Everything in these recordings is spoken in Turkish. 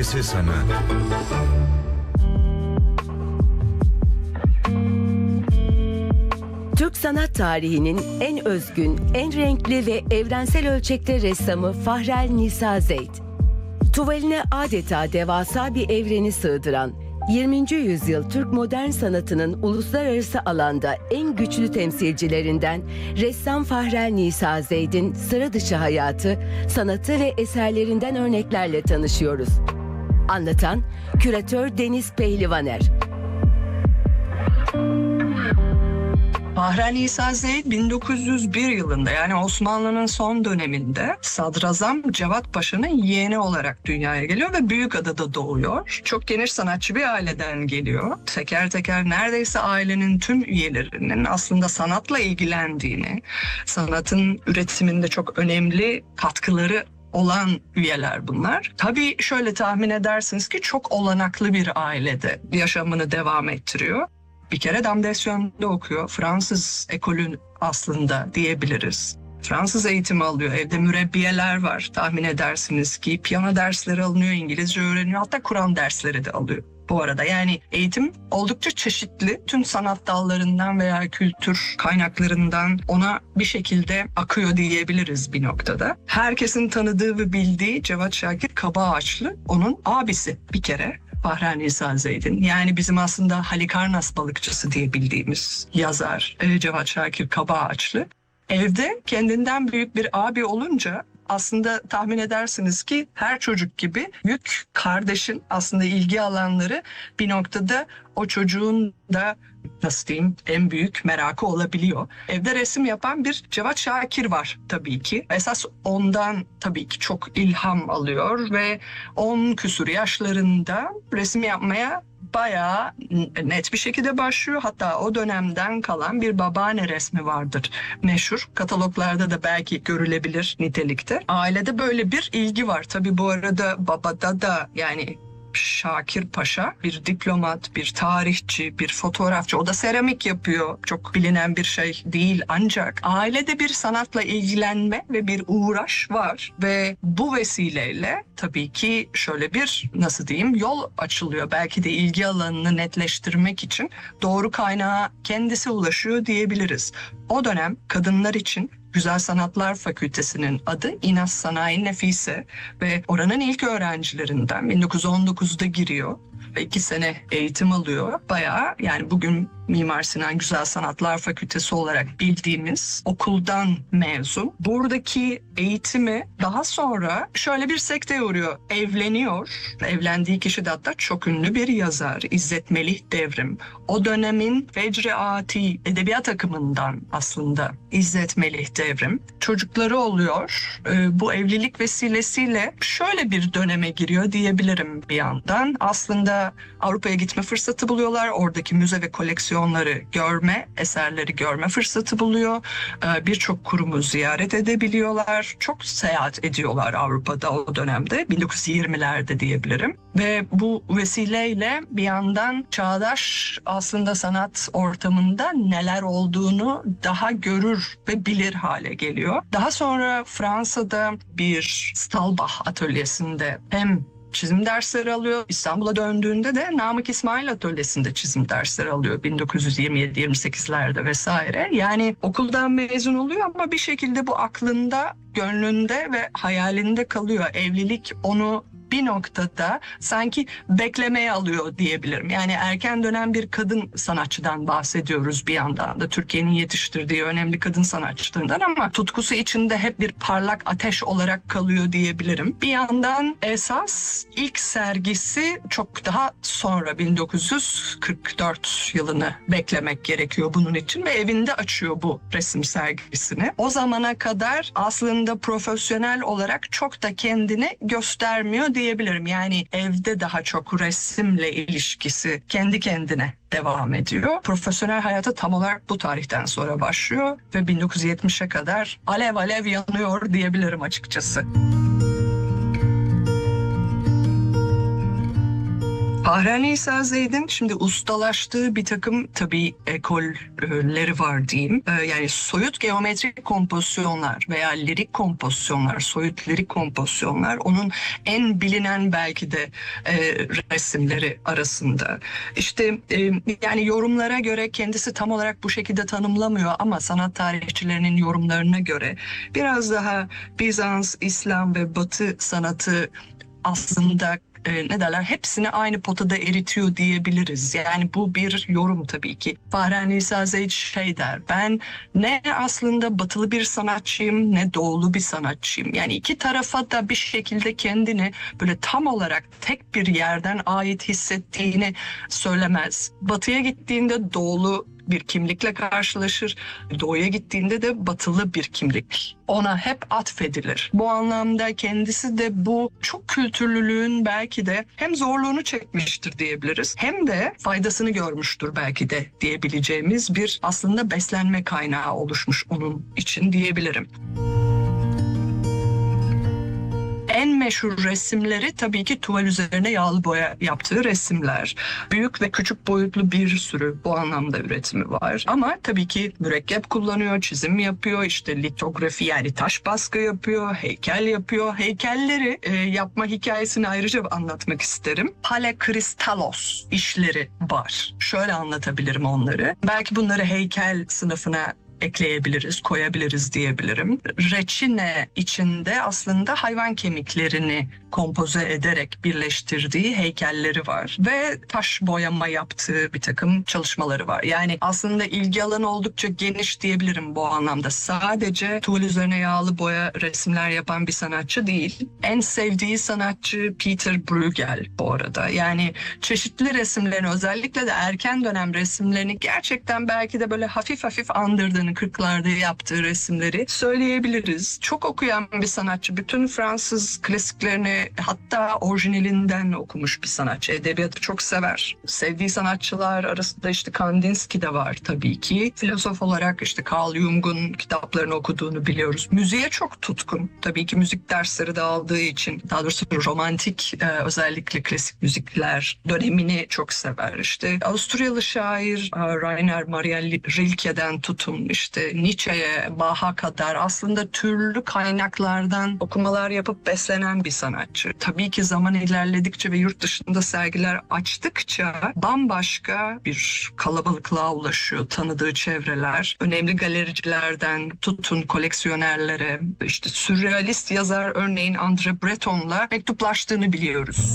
Ötesi Sanat. Türk sanat tarihinin en özgün, en renkli ve evrensel ölçekte ressamı Fahrel Nisa Zeyd. Tuvaline adeta devasa bir evreni sığdıran, 20. yüzyıl Türk modern sanatının uluslararası alanda en güçlü temsilcilerinden ressam Fahrel Nisa Zeyd'in sıra dışı hayatı, sanatı ve eserlerinden örneklerle tanışıyoruz. Anlatan küratör Deniz Pehlivaner. Fahrel Nisa Zeyd 1901 yılında, yani Osmanlı'nın son döneminde Sadrazam Cevat Paşa'nın yeğeni olarak dünyaya geliyor ve Büyükada'da doğuyor. Çok geniş sanatçı bir aileden geliyor. Teker teker neredeyse ailenin tüm üyelerinin aslında sanatla ilgilendiğini, sanatın üretiminde çok önemli katkıları olan üyeler bunlar. Tabii şöyle tahmin edersiniz ki çok olanaklı bir ailede yaşamını devam ettiriyor. Bir kere Damdession'da okuyor. Fransız ekolün aslında diyebiliriz. Fransız eğitimi alıyor. Evde mürebbiyeler var. Tahmin edersiniz ki piyano dersleri alınıyor, İngilizce öğreniyor. Hatta Kur'an dersleri de alıyor. Bu arada yani eğitim oldukça çeşitli. Tüm sanat dallarından veya kültür kaynaklarından ona bir şekilde akıyor diyebiliriz bir noktada. Herkesin tanıdığı ve bildiği Cevat Şakir Kabaağaçlı onun abisi bir kere. Fahrel Nisa Zeyd'in, yani bizim aslında Halikarnas balıkçısı diye bildiğimiz yazar Cevat Şakir Kabaağaçlı. Evde kendinden büyük bir abi olunca aslında tahmin edersiniz ki her çocuk gibi büyük kardeşin aslında ilgi alanları bir noktada o çocuğun da nasıl diyeyim en büyük merakı olabiliyor. Evde resim yapan bir Cevat Şakir var tabii ki. Esas ondan tabii ki çok ilham alıyor ve 10 küsur yaşlarında resim yapmaya bayağı net bir şekilde başlıyor. Hatta o dönemden kalan bir babaanne resmi vardır meşhur. Kataloglarda da belki görülebilir nitelikte. Ailede böyle bir ilgi var. Tabii bu arada babada da yani Şakir Paşa bir diplomat, bir tarihçi, bir fotoğrafçı. O da seramik yapıyor. Çok bilinen bir şey değil ancak ailede bir sanatla ilgilenme ve bir uğraş var ve bu vesileyle tabii ki şöyle bir nasıl diyeyim yol açılıyor. Belki de ilgi alanını netleştirmek için doğru kaynağa kendisi ulaşıyor diyebiliriz. O dönem kadınlar için Güzel Sanatlar Fakültesi'nin adı İnas Sanayi Nefise ve oranın ilk öğrencilerinden 1919'da giriyor ve 2 sene eğitim alıyor. Bayağı yani bugün Mimar Sinan Güzel Sanatlar Fakültesi olarak bildiğimiz okuldan mezun. Buradaki eğitimi daha sonra şöyle bir sekteye uğruyor. Evleniyor. Evlendiği kişi de hatta çok ünlü bir yazar. İzzet Melih Devrim. O dönemin Fecri Ati edebiyat akımından aslında İzzet Melih Devrim. Çocukları oluyor. Bu evlilik vesilesiyle şöyle bir döneme giriyor diyebilirim bir yandan. Aslında Avrupa'ya gitme fırsatı buluyorlar. Oradaki müze ve koleksiyonları görme, eserleri görme fırsatı buluyor. Birçok kurumu ziyaret edebiliyorlar. Çok seyahat ediyorlar Avrupa'da o dönemde. 1920'lerde diyebilirim. Ve bu vesileyle bir yandan çağdaş aslında sanat ortamında neler olduğunu daha görür ve bilir hale geliyor. Daha sonra Fransa'da bir Stahlbach atölyesinde hem çizim dersleri alıyor. İstanbul'a döndüğünde de Namık İsmail Atölyesi'nde çizim dersleri alıyor 1927-28'lerde vesaire. Yani okuldan mezun oluyor ama bir şekilde bu aklında, gönlünde ve hayalinde kalıyor. Evlilik onu bir noktada sanki beklemeye alıyor diyebilirim. Yani erken dönem bir kadın sanatçıdan bahsediyoruz bir yandan da. Türkiye'nin yetiştirdiği önemli kadın sanatçılarından ama tutkusu içinde hep bir parlak ateş olarak kalıyor diyebilirim. Bir yandan esas ilk sergisi çok daha sonra 1944 yılını beklemek gerekiyor bunun için ve evinde açıyor bu resim sergisini. O zamana kadar aslında profesyonel olarak çok da kendini göstermiyor diyebilirim. Yani evde daha çok resimle ilişkisi kendi kendine devam ediyor. Profesyonel hayata tam olarak bu tarihten sonra başlıyor ve 1970'e kadar alev alev yanıyor diyebilirim açıkçası. Fahrel Nisa Zeyd'in şimdi ustalaştığı bir takım tabii ekolleri var diyeyim. Yani soyut geometrik kompozisyonlar veya lirik kompozisyonlar, soyut lirik kompozisyonlar onun en bilinen belki de resimleri arasında. İşte yani yorumlara göre kendisi tam olarak bu şekilde tanımlamıyor ama sanat tarihçilerinin yorumlarına göre biraz daha Bizans, İslam ve Batı sanatı aslında hepsini aynı potada eritiyor diyebiliriz. Yani bu bir yorum tabii ki. Fahrel Nisa Zeyd der, ben ne aslında batılı bir sanatçıyım ne doğulu bir sanatçıyım. Yani iki tarafa da bir şekilde kendini böyle tam olarak tek bir yerden ait hissettiğini söylemez. Batıya gittiğinde doğulu bir kimlikle karşılaşır. Doğuya gittiğinde de batılı bir kimlik ona hep atfedilir. Bu anlamda kendisi de bu çok kültürlülüğün belki de hem zorluğunu çekmiştir diyebiliriz hem de faydasını görmüştür belki de diyebileceğimiz bir aslında beslenme kaynağı oluşmuş onun için diyebilirim. En meşhur resimleri tabii ki tuval üzerine yağlı boya yaptığı resimler. Büyük ve küçük boyutlu bir sürü bu anlamda üretimi var. Ama tabii ki mürekkep kullanıyor, çizim yapıyor, işte litografi yani taş baskı yapıyor, heykel yapıyor. Heykelleri yapma hikayesini ayrıca anlatmak isterim. Palekristallos işleri var. Şöyle anlatabilirim onları. Belki bunları heykel sınıfına ekleyebiliriz, koyabiliriz diyebilirim. Reçine içinde aslında hayvan kemiklerini kompoze ederek birleştirdiği heykelleri var ve taş boyama yaptığı bir takım çalışmaları var. Yani aslında ilgi alanı oldukça geniş diyebilirim bu anlamda. Sadece tuval üzerine yağlı boya resimler yapan bir sanatçı değil. En sevdiği sanatçı Peter Bruegel bu arada. Yani çeşitli resimlerini, özellikle de erken dönem resimlerini gerçekten belki de böyle hafif hafif andırdığını, 40'larda yaptığı resimleri söyleyebiliriz. Çok okuyan bir sanatçı. Bütün Fransız klasiklerini hatta orijinalinden okumuş bir sanatçı. Edebiyatı çok sever. Sevdiği sanatçılar arasında işte Kandinsky de var tabii ki. Filozof olarak işte Carl Jung'un kitaplarını okuduğunu biliyoruz. Müziğe çok tutkun. Tabii ki müzik dersleri de aldığı için, daha doğrusu romantik özellikle klasik müzikler dönemini çok sever. İşte Avusturyalı şair Rainer Maria Rilke'den tutun işte Nietzsche'ye, Bach'a kadar aslında türlü kaynaklardan okumalar yapıp beslenen bir sanatçı. Tabii ki zaman ilerledikçe ve yurt dışında sergiler açtıkça bambaşka bir kalabalıklığa ulaşıyor tanıdığı çevreler. Önemli galericilerden tutun koleksiyonerlere, işte sürrealist yazar örneğin André Breton'la mektuplaştığını biliyoruz.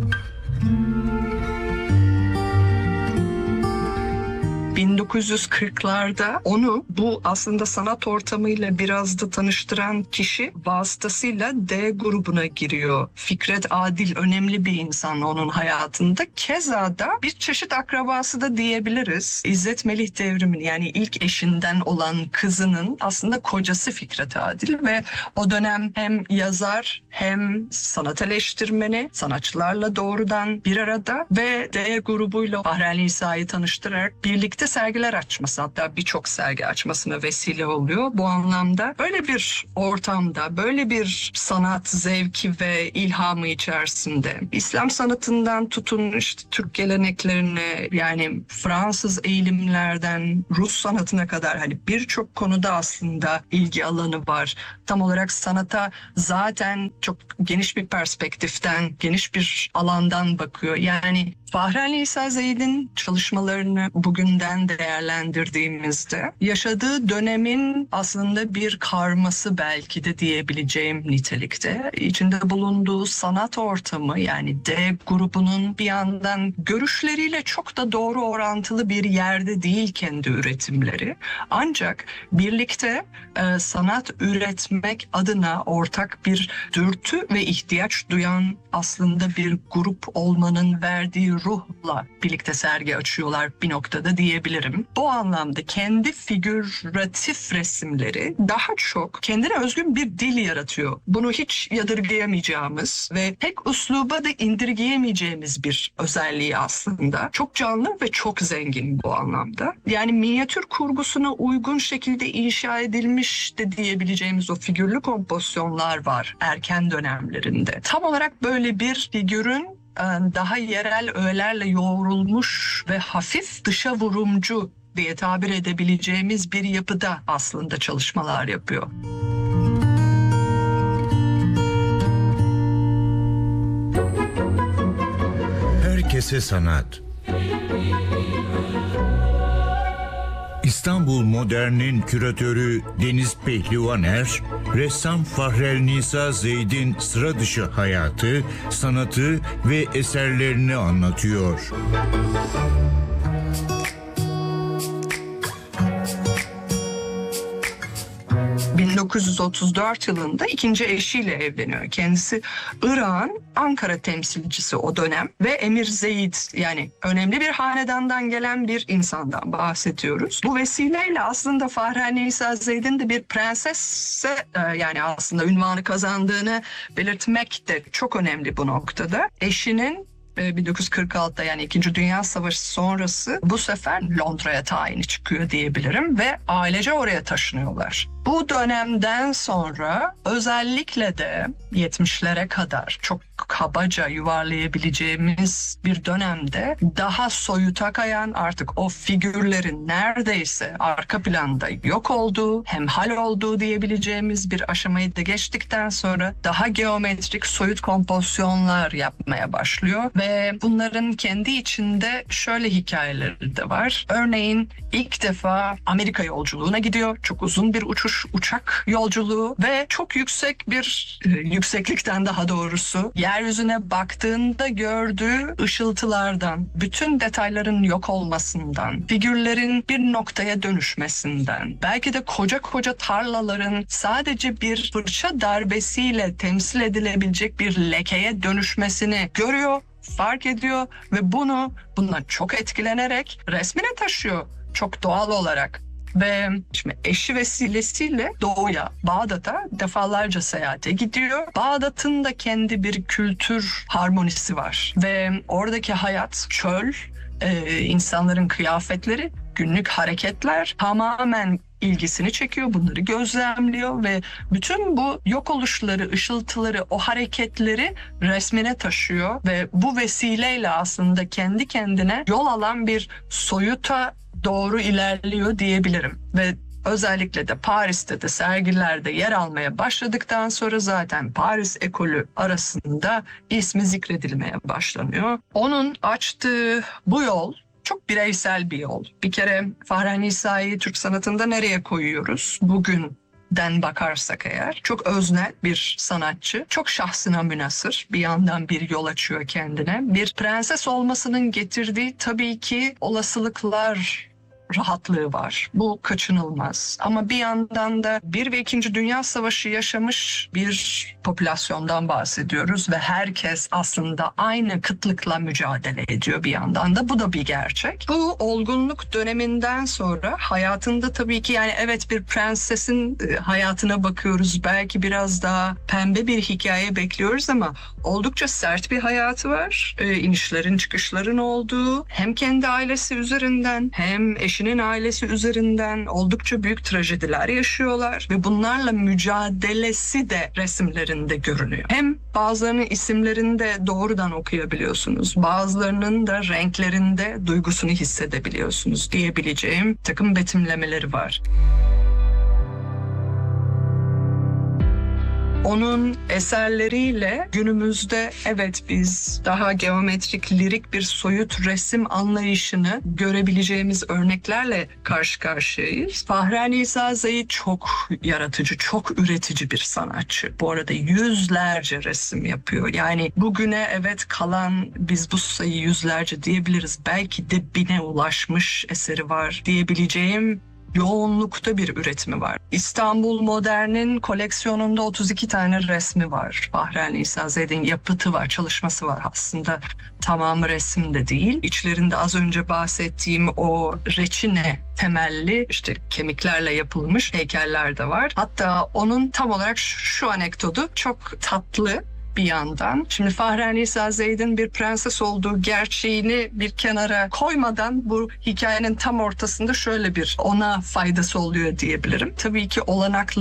...1940'larda onu bu aslında sanat ortamıyla biraz da tanıştıran kişi vasıtasıyla D grubuna giriyor. Fikret Adil önemli bir insan onun hayatında. Keza da bir çeşit akrabası da diyebiliriz. İzzet Melih Devrim'in yani ilk eşinden olan kızının aslında kocası Fikret Adil ve o dönem hem yazar hem sanat eleştirmeni, sanatçılarla doğrudan bir arada ve D grubuyla Fahrel Nisa'yı tanıştırarak birlikte sergiler açması, hatta birçok sergi açmasına vesile oluyor. Bu anlamda böyle bir ortamda, böyle bir sanat zevki ve ilhamı içerisinde İslam sanatından tutun işte Türk geleneklerine, yani Fransız eğilimlerden Rus sanatına kadar hani birçok konuda aslında ilgi alanı var. Tam olarak sanata zaten çok geniş bir perspektiften, geniş bir alandan bakıyor. Yani Fahrel Nisa Zeyd'in çalışmalarını bugünden değerlendirdiğimizde yaşadığı dönemin aslında bir karması belki de diyebileceğim nitelikte. İçinde bulunduğu sanat ortamı yani D grubunun bir yandan görüşleriyle çok da doğru orantılı bir yerde değil kendi üretimleri. Ancak birlikte sanat üretmek adına ortak bir dürtü ve ihtiyaç duyan aslında bir grup olmanın verdiği ruhla birlikte sergi açıyorlar bir noktada diyebilirim. Bu anlamda kendi figüratif resimleri daha çok kendine özgün bir dil yaratıyor. Bunu hiç yadırgayamayacağımız ve pek üsluba da indirgeyemeyeceğimiz bir özelliği aslında. Çok canlı ve çok zengin bu anlamda. Yani minyatür kurgusuna uygun şekilde inşa edilmiş de diyebileceğimiz o figürlü kompozisyonlar var erken dönemlerinde. Tam olarak böyle bir figürün daha yerel öğelerle yoğrulmuş ve hafif dışa vurumcu diye tabir edebileceğimiz bir yapıda aslında çalışmalar yapıyor. Herkese sanat. İstanbul Modern'in küratörü Deniz Pehlivaner, ressam Fahrel Nisa Zeyd'in sıra dışı hayatı, sanatı ve eserlerini anlatıyor. ...1934 yılında ikinci eşiyle evleniyor. Kendisi Irak'ın Ankara temsilcisi o dönem ve Emir Zeyd, yani önemli bir hanedandan gelen bir insandan bahsediyoruz. Bu vesileyle aslında Fahrel Nisa Zeyd'in de bir prensesse yani aslında ünvanı kazandığını belirtmek de çok önemli bu noktada. Eşinin 1946'da yani 2. Dünya Savaşı sonrası bu sefer Londra'ya tayini çıkıyor diyebilirim ve ailece oraya taşınıyorlar. Bu dönemden sonra özellikle de 70'lere kadar çok kabaca yuvarlayabileceğimiz bir dönemde daha soyuta kayan, artık o figürlerin neredeyse arka planda yok olduğu, hemhal olduğu diyebileceğimiz bir aşamayı da geçtikten sonra daha geometrik soyut kompozisyonlar yapmaya başlıyor ve bunların kendi içinde şöyle hikayeleri de var. Örneğin ilk defa Amerika yolculuğuna gidiyor. Çok uzun bir uçak yolculuğu ve çok yüksek bir yükseklikten, daha doğrusu yeryüzüne baktığında gördüğü ışıltılardan, bütün detayların yok olmasından, figürlerin bir noktaya dönüşmesinden, belki de koca koca tarlaların sadece bir fırça darbesiyle temsil edilebilecek bir lekeye dönüşmesini görüyor, fark ediyor ve bundan çok etkilenerek resmine taşıyor çok doğal olarak. Ve şimdi eşi vesilesiyle Doğu'ya, Bağdat'a defalarca seyahate gidiyor. Bağdat'ın da kendi bir kültür harmonisi var. Ve oradaki hayat, çöl, insanların kıyafetleri, günlük hareketler tamamen ilgisini çekiyor. Bunları gözlemliyor ve bütün bu yok oluşları, ışıltıları, o hareketleri resmine taşıyor. Ve bu vesileyle aslında kendi kendine yol alan bir soyuta doğru ilerliyor diyebilirim. Ve özellikle de Paris'te de sergilerde yer almaya başladıktan sonra zaten Paris ekolü arasında ismi zikredilmeye başlanıyor. Onun açtığı bu yol çok bireysel bir yol. Bir kere Fahrel Nisa'yı Türk sanatında nereye koyuyoruz? Bugünden bakarsak eğer çok öznel bir sanatçı, çok şahsına münhasır, bir yandan bir yol açıyor kendine. Bir prenses olmasının getirdiği tabii ki olasılıklar, rahatlığı var. Bu kaçınılmaz. Ama bir yandan da 1 ve 2. Dünya Savaşı yaşamış bir popülasyondan bahsediyoruz ve herkes aslında aynı kıtlıkla mücadele ediyor bir yandan da. Bu da bir gerçek. Bu olgunluk döneminden sonra hayatında tabii ki yani evet bir prensesin hayatına bakıyoruz. Belki biraz daha pembe bir hikaye bekliyoruz ama oldukça sert bir hayatı var. İnişlerin çıkışların olduğu, hem kendi ailesi üzerinden hem eşinin ailesi üzerinden oldukça büyük trajediler yaşıyorlar ve bunlarla mücadelesi de resimlerinde görünüyor. Hem bazılarının isimlerinde doğrudan okuyabiliyorsunuz, bazılarının da renklerinde duygusunu hissedebiliyorsunuz diyebileceğim takım betimlemeleri var. Onun eserleriyle günümüzde evet biz daha geometrik, lirik bir soyut resim anlayışını görebileceğimiz örneklerle karşı karşıyayız. Fahrel Nisa Zeyd çok yaratıcı, çok üretici bir sanatçı. Bu arada yüzlerce resim yapıyor. Yani bugüne evet kalan biz bu sayıyı yüzlerce diyebiliriz. Belki de 1000'e ulaşmış eseri var diyebileceğim yoğunlukta bir üretimi var. İstanbul Modern'in koleksiyonunda 32 tane resmi var. Fahrel Nisa Zeyd'in yapıtı var, çalışması var aslında. Tamamı resim de değil. İçlerinde az önce bahsettiğim o reçine temelli işte kemiklerle yapılmış heykeller de var. Hatta onun tam olarak şu anekdotu çok tatlı. Bir yandan. Şimdi Fahrel Nisa Zeyd'in bir prenses olduğu gerçeğini bir kenara koymadan bu hikayenin tam ortasında şöyle bir ona faydası oluyor diyebilirim. Tabii ki olanakları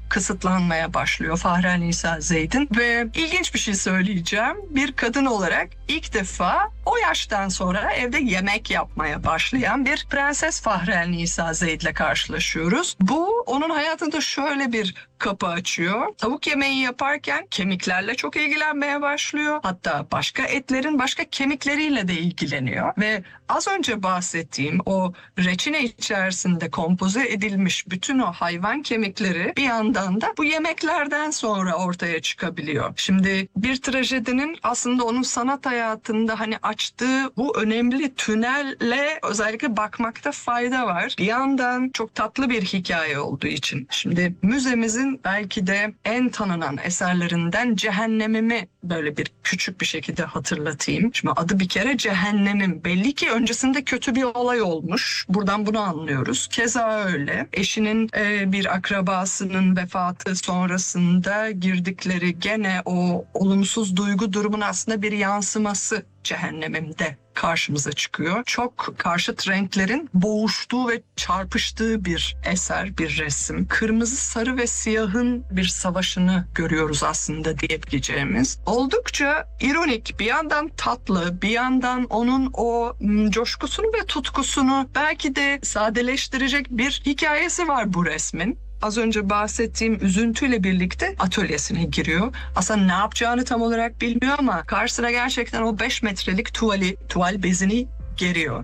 kısıtlanmaya başlıyor Fahrel Nisa Zeyd'in ve ilginç bir şey söyleyeceğim. Bir kadın olarak ilk defa o yaştan sonra evde yemek yapmaya başlayan bir Prenses Fahrel Nisa Zeyd'le karşılaşıyoruz. Bu onun hayatında şöyle bir kapı açıyor. Tavuk yemeği yaparken kemiklerle çok ilgilenmeye başlıyor. Hatta başka etlerin başka kemikleriyle de ilgileniyor. Ve az önce bahsettiğim o reçine içerisinde kompoze edilmiş bütün o hayvan kemikleri bir yandan da bu yemeklerden sonra ortaya çıkabiliyor. Şimdi bir trajedinin aslında onun sanat hayatında hani açtığı bu önemli tünelle özellikle bakmakta fayda var. Bir yandan çok tatlı bir hikaye olduğu için. Şimdi müzemizin belki de en tanınan eserlerinden Cehennemimi böyle bir küçük bir şekilde hatırlatayım. Şimdi adı bir kere Cehennemim. Belli ki öncesinde kötü bir olay olmuş. Buradan bunu anlıyoruz. Keza öyle. Eşinin bir akrabasının vefatı sonrasında girdikleri gene o olumsuz duygu durumun aslında bir yansıması Cehennemim'de karşımıza çıkıyor. Çok karşıt renklerin boğuştuğu ve çarpıştığı bir eser, bir resim. Kırmızı, sarı ve siyahın bir savaşını görüyoruz aslında diyebileceğimiz. Oldukça ironik, bir yandan tatlı, bir yandan onun o coşkusunu ve tutkusunu belki de sadeleştirecek bir hikayesi var bu resmin. Az önce bahsettiğim üzüntüyle birlikte atölyesine giriyor. Aslında ne yapacağını tam olarak bilmiyor ama karşısına gerçekten o 5 metrelik tuval bezini geriyor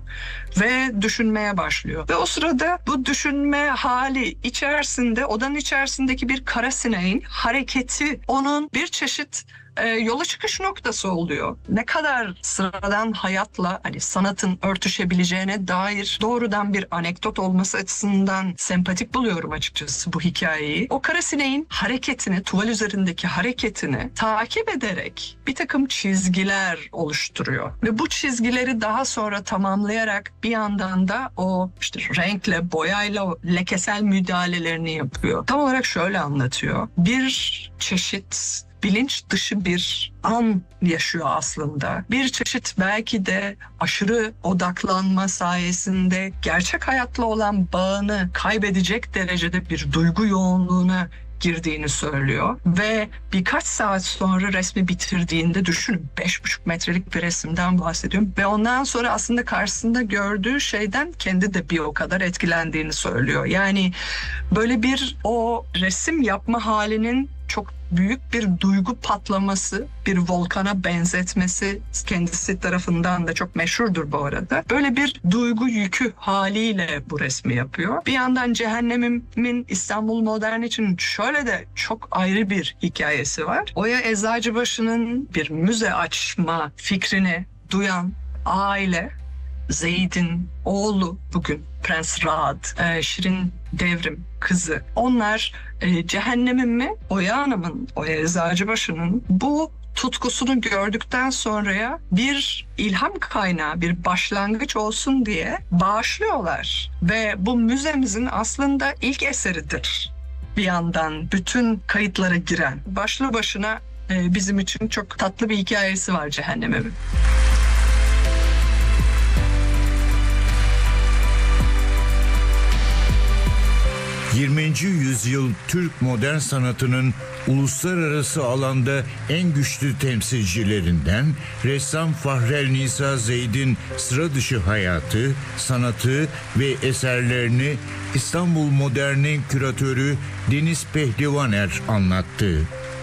ve düşünmeye başlıyor. Ve o sırada bu düşünme hali içerisinde, odanın içerisindeki bir kara sineğin hareketi onun bir çeşit yola çıkış noktası oluyor. Ne kadar sıradan hayatla hani sanatın örtüşebileceğine dair doğrudan bir anekdot olması açısından sempatik buluyorum açıkçası bu hikayeyi. O kara sineğin hareketini, tuval üzerindeki hareketini takip ederek bir takım çizgiler oluşturuyor. Ve bu çizgileri daha sonra tamamlayarak bir yandan da o işte renkle, boyayla o lekesel müdahalelerini yapıyor. Tam olarak şöyle anlatıyor. Bir çeşit bilinç dışı bir an yaşıyor aslında. Bir çeşit belki de aşırı odaklanma sayesinde gerçek hayatla olan bağını kaybedecek derecede bir duygu yoğunluğuna girdiğini söylüyor. Ve birkaç saat sonra resmi bitirdiğinde düşünün 5,5 metrelik bir resimden bahsediyorum. Ve ondan sonra aslında karşısında gördüğü şeyden kendi de bir o kadar etkilendiğini söylüyor. Yani böyle bir o resim yapma halinin çok büyük bir duygu patlaması, bir volkana benzetmesi kendisi tarafından da çok meşhurdur bu arada. Böyle bir duygu yükü haliyle bu resmi yapıyor. Bir yandan Cehennemim'in İstanbul Modern için şöyle de çok ayrı bir hikayesi var. Oya Eczacıbaşı'nın bir müze açma fikrini duyan aile, Zeyd'in oğlu bugün Prens Raad, Şirin Devrim kızı. Onlar Cehennemimi Oya Hanım'ın, Oya Eczacıbaşı'nın bu tutkusunu gördükten sonraya bir ilham kaynağı, bir başlangıç olsun diye bağışlıyorlar. Ve bu müzemizin aslında ilk eseridir. Bir yandan bütün kayıtlara giren, başlı başına bizim için çok tatlı bir hikayesi var Cehennemim'in. 20. yüzyıl Türk modern sanatının uluslararası alanda en güçlü temsilcilerinden ressam Fahrel Nisa Zeyd'in sıra dışı hayatı, sanatı ve eserlerini İstanbul Modern'in küratörü Deniz Pehlivaner anlattı.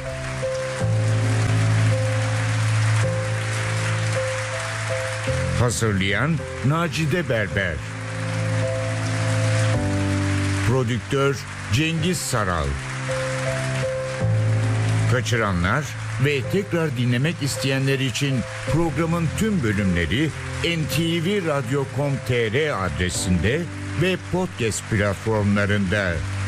Hazırlayan Nacide Berber. Prodüktör Cengiz Saral. Kaçıranlar ve tekrar dinlemek isteyenler için programın tüm bölümleri ntvradio.com.tr adresinde ve podcast platformlarında.